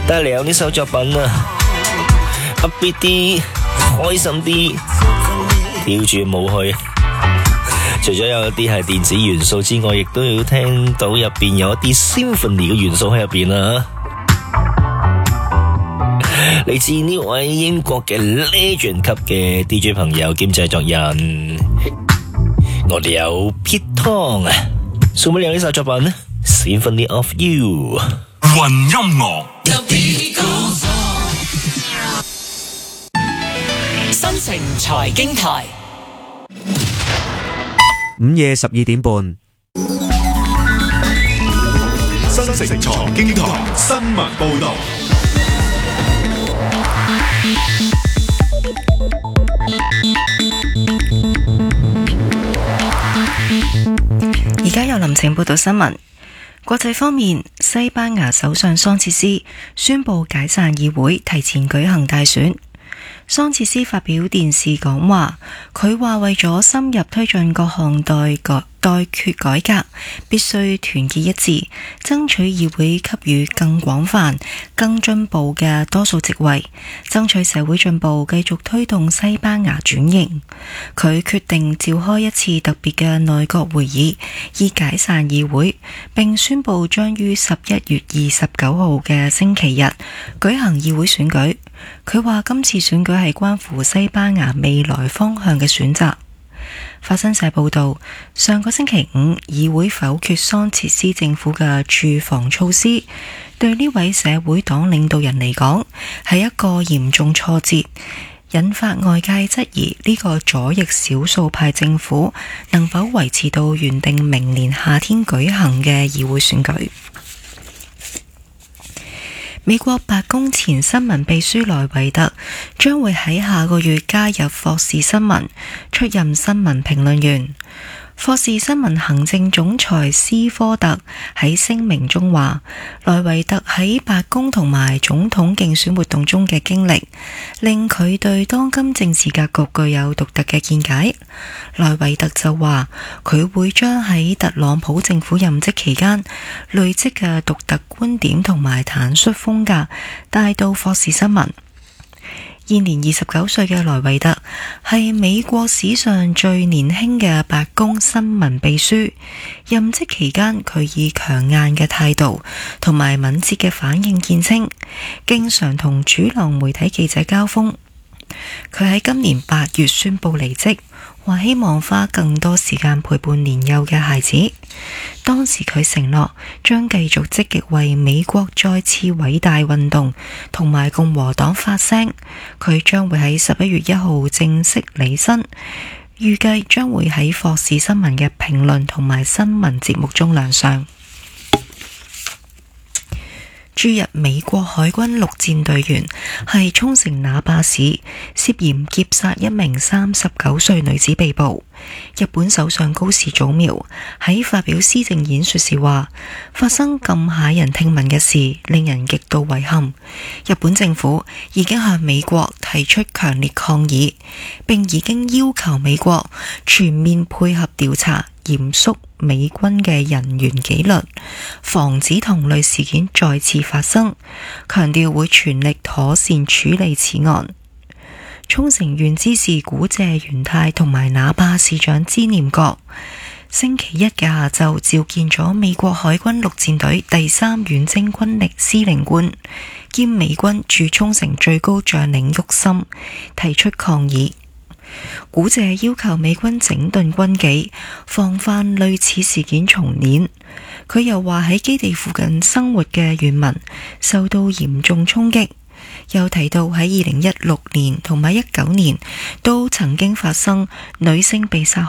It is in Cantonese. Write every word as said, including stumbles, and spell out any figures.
帶嚟有呢首作品啊 ，upbeat 啲，開心啲，跳住舞去。除咗有一啲係電子元素之外，亦都要聽到入邊有一啲 symphony 嘅元素喺入邊啊。嚟自呢位英國嘅 legend 級嘅 D J 朋友兼製作人，我哋有 Pete Tong 啊，送俾你呢首作品 Symphony of You。 雲音樂新城財經台， 午夜十二點半， 新城財經台新聞報道。 而家由林晴報道新聞。國際方面，西班牙首相桑切斯宣布解散議會，提前舉行大選。桑切斯發表電視講話，佢話為咗深入推進各項待改待決改革，必須團結一致，爭取議會給予更廣泛、更進步嘅多數席位，爭取社會進步，繼續推動西班牙轉型。佢決定召開一次特別嘅內閣會議，以解散議會，並宣布將於十一月二十九號嘅星期日舉行議會選舉。佢話今次選舉係關乎西班牙未來方向嘅選擇。法新社報道，上個星期五，議會否決桑切斯政府嘅住房措施，對呢位社會黨領導人嚟講係一個嚴重挫折，引發外界質疑呢個左翼少數派政府能否維持到原定明年夏天舉行嘅議會選舉。美國白宮前新聞秘書萊維特將會喺下個月加入霍士新聞，出任新聞評論員。霍士新聞行政總裁斯科特喺聲明中話，萊維特喺白宮同埋總統競選活動中嘅經歷，令佢對當今政治格局具有獨特嘅見解。萊維特就話，佢會將喺特朗普政府任職期間累積嘅獨特觀點同埋坦率風格帶到霍士新聞。現年二十九歲嘅萊維特係美國史上最年輕嘅白宮新聞秘書，任職期間佢以強硬嘅態度同埋敏捷嘅反應見稱，經常同主流媒體記者交鋒。佢喺今年八月宣布離職，話希望花更多時間陪伴年幼嘅孩子。當時佢承諾將繼續積極為美國再次偉大運動同埋共和黨發聲。佢將會喺十一月一號正式離任，預計將會喺霍士新聞嘅評論同埋新聞節目中亮相。駐日美國海軍陸戰隊員係沖繩那霸市涉嫌劫殺一名三十九歲女子被捕。日本首相高市早苗喺發表施政演說時話，發生咁駭人聽聞嘅事令人極度遺憾。日本政府已經向美國提出強烈抗議，並已經要求美國全面配合調查，嚴肅美軍嘅人員紀律，防止同類事件再次發生，強調會全力妥善處理此案。沖繩縣知事古謝元太同埋那霸市長知念國星期一嘅下晝召見咗美國海軍陸戰隊第三遠征軍力司令官兼美軍駐沖繩最高將領沃森，提出抗議。古謝要求美軍整頓軍紀，防範類似事件重演。佢又話喺基地附近生活嘅原民受到嚴重衝擊，又提到喺二零一六年同埋一九年都曾經發生女性被殺